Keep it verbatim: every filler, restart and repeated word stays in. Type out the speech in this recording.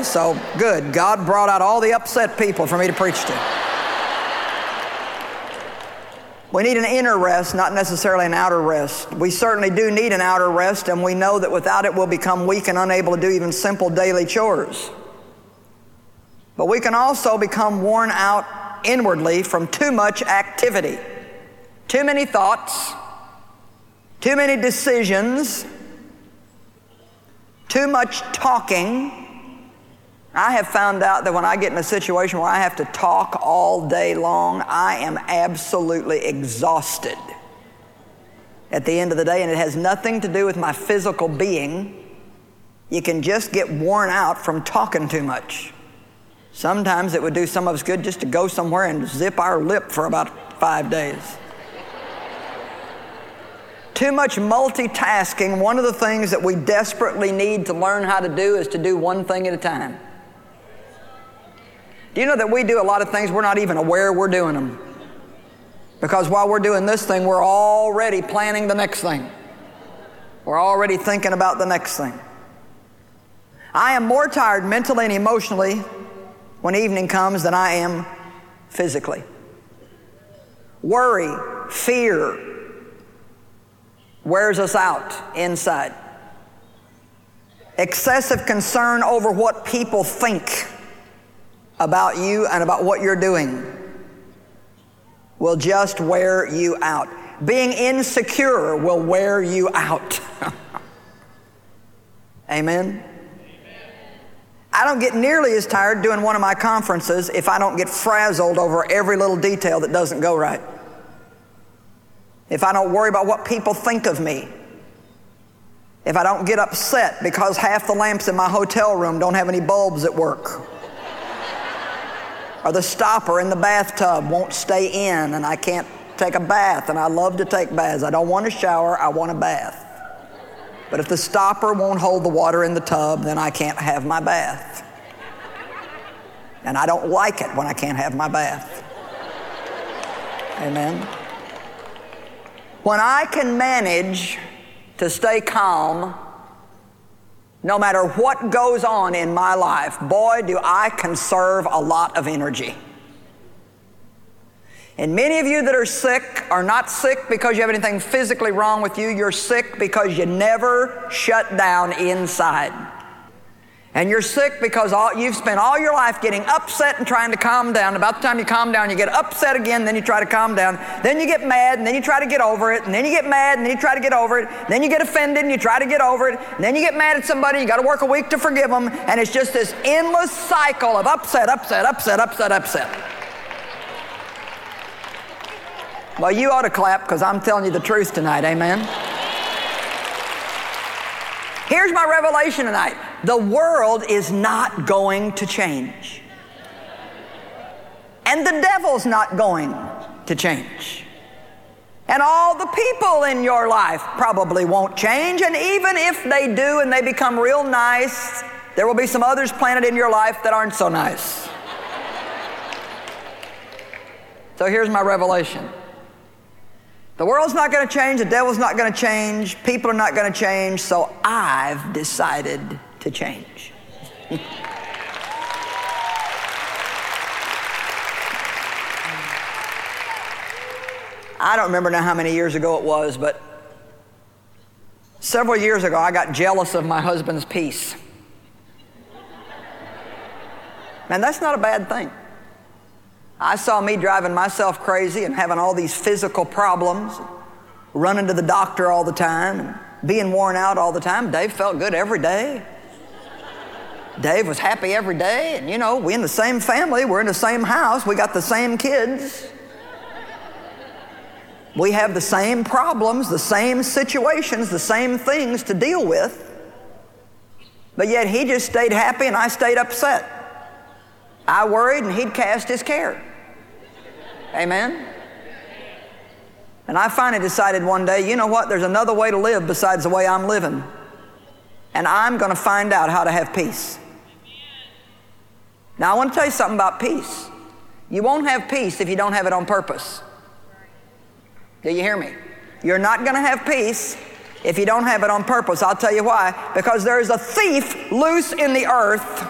so good. God brought out all the upset people for me to preach to. We need an inner rest, not necessarily an outer rest. We certainly do need an outer rest, and we know that without it we'll become weak and unable to do even simple daily chores. But we can also become worn out inwardly from too much activity. Too many thoughts, too many decisions, too much talking. I have found out that when I get in a situation where I have to talk all day long, I am absolutely exhausted at the end of the day, and it has nothing to do with my physical being. You can just get worn out from talking too much. Sometimes it would do some of us good just to go somewhere and zip our lip for about five days. Too much multitasking. One of the things that we desperately need to learn how to do is to do one thing at a time. Do you know that we do a lot of things we're not even aware we're doing them? Because while we're doing this thing, we're already planning the next thing. We're already thinking about the next thing. I am more tired mentally and emotionally when evening comes than I am physically. Worry, fear wears us out inside. Excessive concern over what people think about you and about what you're doing will just wear you out. Being insecure will wear you out. Amen? I don't get nearly as tired doing one of my conferences if I don't get frazzled over every little detail that doesn't go right. If I don't worry about what people think of me. If I don't get upset because half the lamps in my hotel room don't have any bulbs at work. Or the stopper in the bathtub won't stay in and I can't take a bath, and I love to take baths. I don't want a shower, I want a bath. But if the stopper won't hold the water in the tub, then I can't have my bath. And I don't like it when I can't have my bath. Amen? When I can manage to stay calm, no matter what goes on in my life, boy, do I conserve a lot of energy. And many of you that are sick are not sick because you have anything physically wrong with you. You're sick because you never shut down inside. And you're sick because all, you've spent all your life getting upset and trying to calm down. About the time you calm down, you get upset again, then you try to calm down. Then you get mad, and then you try to get over it. And then you get mad, and then you try to get over it. And then you get offended, and you try to get over it. And then you get mad at somebody, you got to work a week to forgive them. And it's just this endless cycle of upset, upset, upset, upset, upset. Well, you ought to clap because I'm telling you the truth tonight, amen? Here's my revelation tonight. The world is not going to change. And the devil's not going to change. And all the people in your life probably won't change. And even if they do and they become real nice, there will be some others planted in your life that aren't so nice. So here's my revelation. The world's not going to change, the devil's not going to change, people are not going to change, so I've decided to change. I don't remember now how many years ago it was, but several years ago I got jealous of my husband's peace. Man, that's not a bad thing. I saw me driving myself crazy and having all these physical problems, running to the doctor all the time, and being worn out all the time. Dave felt good every day. Dave was happy every day, and you know, we're in the same family, we're in the same house, we got the same kids. We have the same problems, the same situations, the same things to deal with. But yet he just stayed happy and I stayed upset. I worried and he'd cast his care. Amen? And I finally decided one day, you know what, there's another way to live besides the way I'm living. And I'm going to find out how to have peace. Now I want to tell you something about peace. You won't have peace if you don't have it on purpose. Do you hear me? You're not going to have peace if you don't have it on purpose. I'll tell you why. Because there is a thief loose in the earth